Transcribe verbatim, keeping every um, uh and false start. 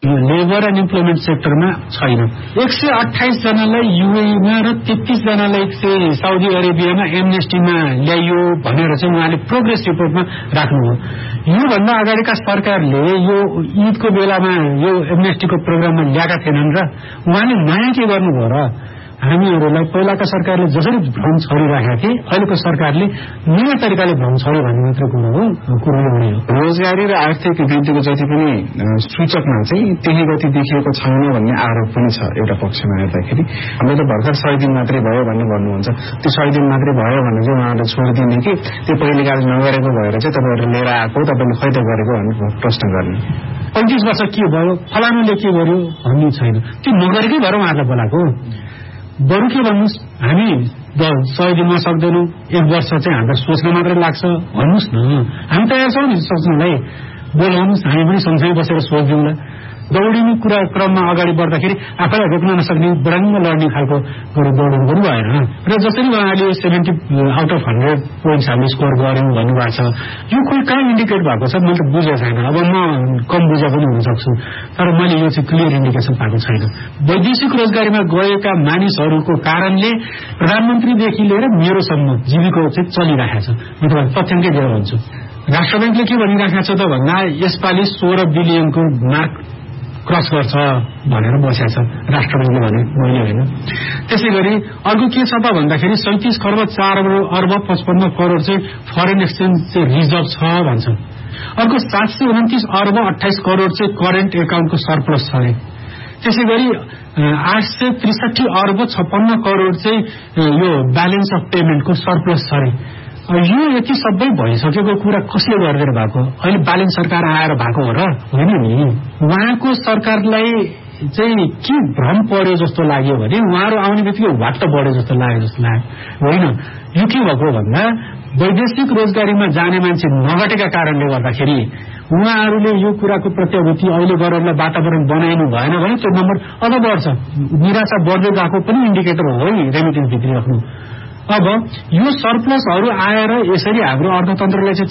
Labour and employment सेक्टरमा छैन। एक सय अठाइस जनालाई युएईमा र तेत्तीस जनालाई चाहिँ साउदी अरेबियामा एमनेस्टीमा ल्याइयो भनेर चाहिँ उहाँले प्रोग्रेस रिपोर्टमा राख्नुभयो। योभन्दा अगाडिका सरकारले यो ईदको बेलामा यो एमनेस्टीको प्रोग्राममा ल्याएका थिएनन् र उहाँले नयाँ के गर्नुभयो र हामीहरूलाई पहिलाका सरकारले जसरी भ्रम छरिराखेका थिए अहिलेको सरकारले नयाँ तरिकाले भ्रम छर्यो भन्ने मात्र कुरो हो कुरो एउटै हो। रोजगारी र आर्थिक वृद्धिको जति पनि सूचकमा चाहिँ त्यही गति देखिएको छैन भन्ने आरोप पनि छ एउटा पक्षमा हेर्दाखेरि। हाम्रो त भर्खर सय दिन मात्रै भयो भन्ने भन्नुहुन्छ। त्यो सय दिन मात्रै भयो भने चाहिँ उहाँहरूले छोडिदिने कि त्यो पहिले काल नगरेको भएर चाहिँ तपाईँहरू लिएर आएको तपाईँले खै त गरेको भन्ने प्रश्न गर्ने। पैंतिस वर्ष के भयो फलानुले के गर्यो भन्ने छैन। त्यो नगरेकै भएर उहाँलाई बोलाएको। बरु के भन्नुहोस् हामी सय दिनमा सक्दैनौँ एक वर्ष चाहिँ हामीलाई सोच्न मात्रै लाग्छ भन्नुहोस् न। हामी तयार छौँ नि सोच्नलाई। बोलाउनुहोस् हामी पनि सँगसँगै बसेर सोचिदिउँला। दौडिने कुरा क्रममा अगाडि बढ्दाखेरि आफैलाई रोक्न नसक्ने बढाङ्ग लड्ने खालको दौडनु पनि भएन। र जसरी उहाँले seventy out of hundred points हामीले स्कोर गऱ्यौँ भन्नुभएको छ यो खोइ कहाँ इन्डिकेट भएको छ मैले त बुझेको छैन। अब म कम बुझा पनि हुन सक्छु तर मैले यो चाहिँ क्लियर इन्डिकेसन पाएको छैन। वैदेशिक रोजगारीमा गएका मानिसहरूको कारणले प्रधानमन्त्रीदेखि लिएर मेरोसम्म जीविका चाहिँ चलिरहेको छ। म तपाईँलाई तथ्याङ्कै दिएर भन्छु। राष्ट्र ब्याङ्कले के भनिराखेको छ त भन्दा यसपालि सोह्र बिलियनको मार्क क्रस गर्छ भनेर बसेको छ राष्ट्र ब्याङ्कले भने, मैले होइन। त्यसै गरी अर्को के छ त भन्दाखेरि सैतिस खर्ब चार अर्ब पचपन्न करोड चाहिँ फरेन एक्सचेन्ज चाहिँ रिजर्भ छ भन्छ। अर्को सात सय उन्तिस अर्ब अठाइस करोड चाहिँ करेन्ट एकाउन्टको सरप्लस छ अरे। त्यसै गरी आठ सय त्रिसठी अर्ब छप्पन्न करोड चाहिँ यो ब्यालेन्स अफ पेमेन्टको सरप्लस छ अरे। यो यति सबै भइसकेको कुरा कसले गरिदिएर भएको? अहिले बालिन सरकार आएर भएको हो र होइन नि। उहाँको सरकारलाई चाहिँ के भ्रम पर्यो जस्तो लाग्यो भने उहाँहरू आउने बित्तिकै वाट बढ्यो जस्तो लाग्यो जस्तो लाग्यो होइन। यो के भएको भन्दा वैदेशिक रोजगारीमा जाने मान्छे नघटेका कारणले गर्दाखेरि उहाँहरूले यो कुराको प्रत्याभूति अहिले गरेरलाई वातावरण बनाइनु भएन भने त्यो नम्बर अझ बढ्छ। निराशा बढ्दै गएको पनि इन्डिकेटर हो है रेमिटेन्स भित्री राख्नु। अब यो सरप्लसहरू आएर यसरी हाम्रो अर्थतन्त्रलाई चाहिँ